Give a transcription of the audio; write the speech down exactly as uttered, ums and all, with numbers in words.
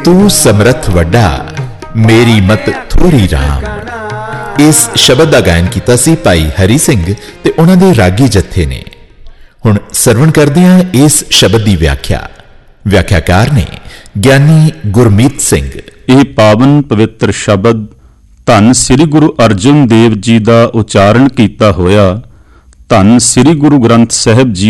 तू समर्थ वड्डा मेरी मत थोड़ी राम। इस शब्द का गायन किया सी भाई हरी सिंह ते उन्हां दे रागी जत्थे ने। हुण सरवण करदे हां इस शब्द की व्याख्या। व्याख्याकार ने ਗਿਆਨੀ ਗੁਰਮੀਤ ਸਿੰਘ। ਇਹ ਪਾਵਨ ਪਵਿੱਤਰ ਸ਼ਬਦ ਧੰਨ ਸ੍ਰੀ ਗੁਰੂ ਅਰਜਨ ਦੇਵ ਜੀ ਦਾ ਉਚਾਰਨ ਕੀਤਾ ਹੋਇਆ ਧੰਨ ਸ੍ਰੀ ਗੁਰੂ ਗ੍ਰੰਥ ਸਾਹਿਬ ਜੀ